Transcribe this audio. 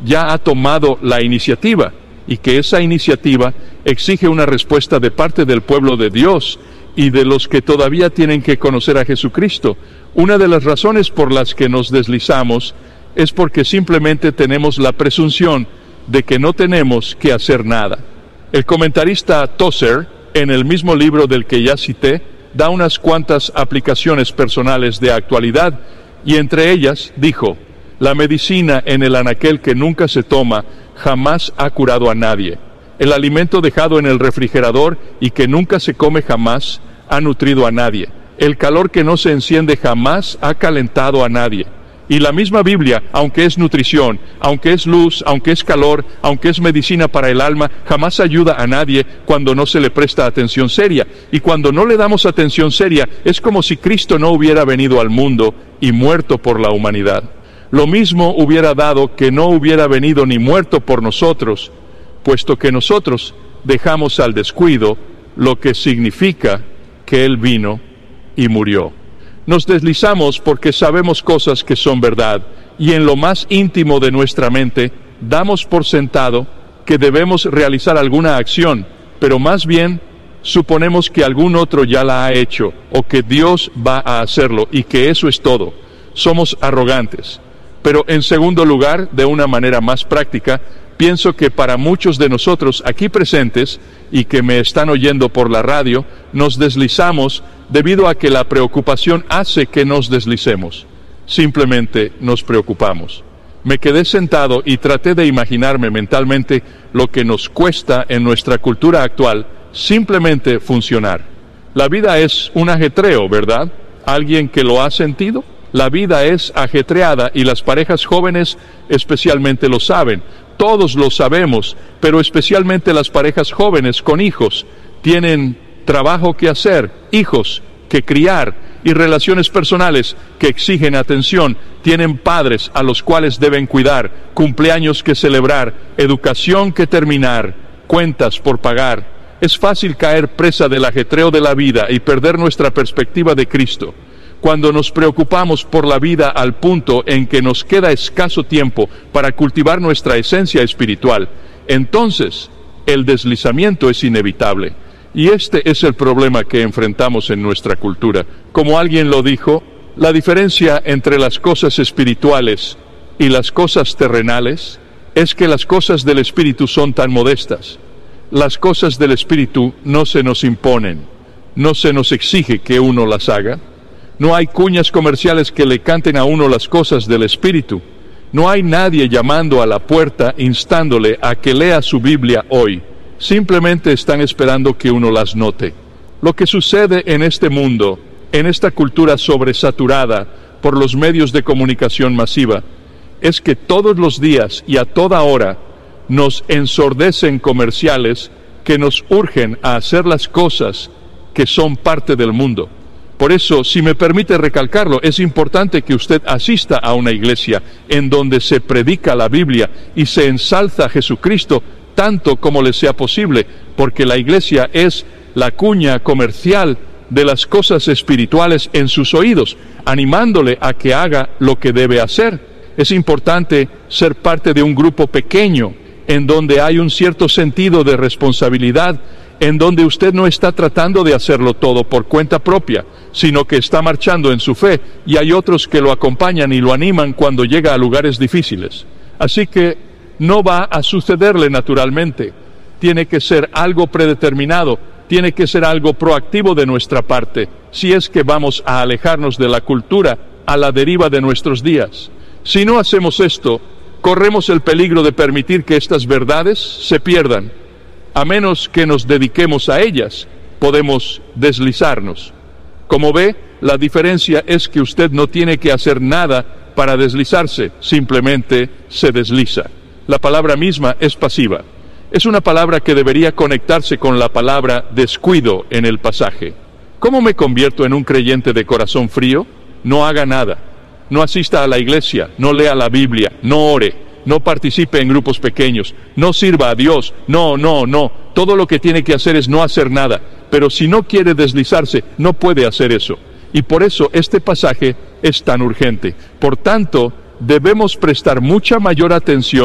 ya ha tomado la iniciativa, y que esa iniciativa exige una respuesta de parte del pueblo de Dios y de los que todavía tienen que conocer a Jesucristo. Una de las razones por las que nos deslizamos es porque simplemente tenemos la presunción de que no tenemos que hacer nada. El comentarista Tozer, en el mismo libro del que ya cité, da unas cuantas aplicaciones personales de actualidad, y entre ellas dijo: la medicina en el anaquel que nunca se toma jamás ha curado a nadie. El alimento dejado en el refrigerador y que nunca se come jamás ha nutrido a nadie. El calor que no se enciende jamás ha calentado a nadie. Y la misma Biblia, aunque es nutrición, aunque es luz, aunque es calor, aunque es medicina para el alma, jamás ayuda a nadie cuando no se le presta atención seria. Y cuando no le damos atención seria, es como si Cristo no hubiera venido al mundo y muerto por la humanidad. Lo mismo hubiera dado que no hubiera venido ni muerto por nosotros, puesto que nosotros dejamos al descuido lo que significa que Él vino y murió. Nos deslizamos porque sabemos cosas que son verdad, y en lo más íntimo de nuestra mente damos por sentado que debemos realizar alguna acción, pero más bien suponemos que algún otro ya la ha hecho, o que Dios va a hacerlo, y que eso es todo. Somos arrogantes. Pero en segundo lugar, de una manera más práctica, pienso que para muchos de nosotros aquí presentes y que me están oyendo por la radio, nos deslizamos debido a que la preocupación hace que nos deslicemos. Simplemente nos preocupamos. Me quedé sentado y traté de imaginarme mentalmente lo que nos cuesta en nuestra cultura actual simplemente funcionar. La vida es un ajetreo, ¿verdad? ¿Alguien que lo ha sentido? La vida es ajetreada y las parejas jóvenes especialmente lo saben. Todos lo sabemos, pero especialmente las parejas jóvenes con hijos tienen trabajo que hacer, hijos que criar y relaciones personales que exigen atención. Tienen padres a los cuales deben cuidar, cumpleaños que celebrar, educación que terminar, cuentas por pagar. Es fácil caer presa del ajetreo de la vida y perder nuestra perspectiva de Cristo. Cuando nos preocupamos por la vida al punto en que nos queda escaso tiempo para cultivar nuestra esencia espiritual, entonces el deslizamiento es inevitable. Y este es el problema que enfrentamos en nuestra cultura. Como alguien lo dijo, la diferencia entre las cosas espirituales y las cosas terrenales es que las cosas del espíritu son tan modestas. Las cosas del espíritu no se nos imponen, no se nos exige que uno las haga. No hay cuñas comerciales que le canten a uno las cosas del espíritu. No hay nadie llamando a la puerta instándole a que lea su Biblia hoy. Simplemente están esperando que uno las note. Lo que sucede en este mundo, en esta cultura sobresaturada por los medios de comunicación masiva, es que todos los días y a toda hora nos ensordecen comerciales que nos urgen a hacer las cosas que son parte del mundo. Por eso, si me permite recalcarlo, es importante que usted asista a una iglesia en donde se predica la Biblia y se ensalza a Jesucristo tanto como le sea posible, porque la iglesia es la cuña comercial de las cosas espirituales en sus oídos, animándole a que haga lo que debe hacer. Es importante ser parte de un grupo pequeño, en donde hay un cierto sentido de responsabilidad, en donde usted no está tratando de hacerlo todo por cuenta propia, sino que está marchando en su fe, y hay otros que lo acompañan y lo animan cuando llega a lugares difíciles. Así que no va a sucederle naturalmente. Tiene que ser algo predeterminado, tiene que ser algo proactivo de nuestra parte, si es que vamos a alejarnos de la cultura a la deriva de nuestros días. Si no hacemos esto, corremos el peligro de permitir que estas verdades se pierdan. A menos que nos dediquemos a ellas, podemos deslizarnos. Como ve, la diferencia es que usted no tiene que hacer nada para deslizarse, simplemente se desliza. La palabra misma es pasiva. Es una palabra que debería conectarse con la palabra descuido en el pasaje. ¿Cómo me convierto en un creyente de corazón frío? No haga nada. No asista a la iglesia, no lea la Biblia, no ore, no participe en grupos pequeños, no sirva a Dios, no. Todo lo que tiene que hacer es no hacer nada. Pero si no quiere deslizarse, no puede hacer eso. Y por eso este pasaje es tan urgente. Por tanto, debemos prestar mucha mayor atención